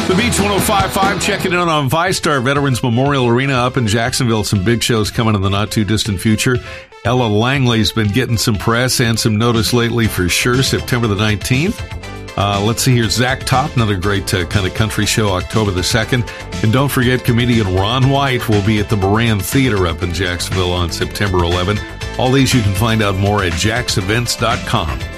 The Beach 105.5 checking in on ViStar Veterans Memorial Arena up in Jacksonville. Some big shows coming in the not-too-distant future. Ella Langley's been getting some press and some notice lately for sure. September the 19th. Let's see here. Zach Top, another great kind of country show, October the 2nd. And don't forget, comedian Ron White will be at the Moran Theater up in Jacksonville on September 11th. All these you can find out more at jacksevents.com.